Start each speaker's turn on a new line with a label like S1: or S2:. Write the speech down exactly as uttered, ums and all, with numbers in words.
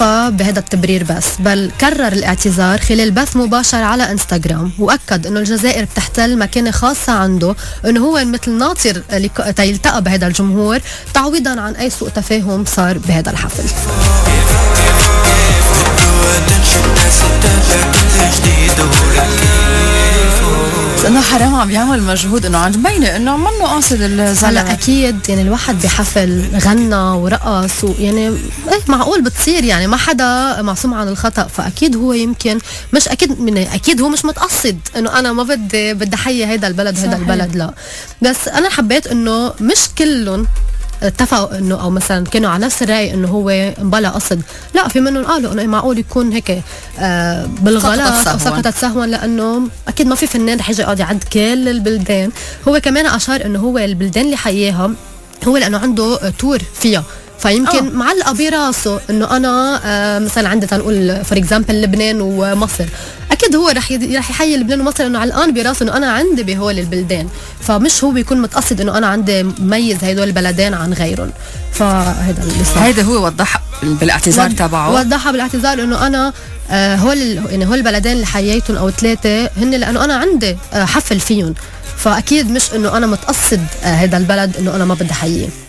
S1: اكتفى بهذا التبرير بس، بل كرر الاعتذار خلال بث مباشر على انستغرام، واكد انه الجزائر بتحتل مكانه خاصه عنده، انه هو مثل ناطر يلتقى بهذا الجمهور تعويضا عن اي سوء تفاهم صار بهذا الحفل.
S2: انه حرام عم يعمل مجهود انه عم تبيني انه منه قاصد الزلمه.
S1: اكيد يعني الواحد بحفل غنى ورقص ويعني ايه معقول بتصير، يعني ما حدا معصوم عن الخطا، فاكيد هو يمكن مش اكيد من اكيد هو مش متقصد انه انا ما بدي بدي احيي هيدا البلد هيدا البلد، لا بس انا حبيت انه مش كلهم اتفقوا انه او مثلا كانوا على نفس الراي انه هو مبلا قصد، لا في منهم قالوا انه معقول يكون هيك آه بالغلط او سقطت سهوا، لانه اكيد ما في فنان رح يجي يقعد يعد كل البلدان. هو كمان اشار انه هو البلدان اللي حياها هو لانه عنده تور فيها، فيمكن أوه. معلقه براسه انه انا آه مثلا عندي تنقول فور اكزامبل لبنان ومصر، اكيد هو رح رح يحيي لبنان ومصر انه علقان براسه انه انا عندي بهول البلدان، فمش هو بيكون متقصد انه انا عندي مميز هدول البلدين عن غيرهم. فهذا اللي صار،
S2: هيدا هو وضح بالاعتذار تبعه،
S1: وضحها بالاعتذار انه انا آه هول يعني هول البلدين اللي حييتهم او ثلاثه هن لانه انا عندي آه حفل فيهم، فاكيد مش انه انا متقصد آه هذا البلد انه انا ما بدي حييه.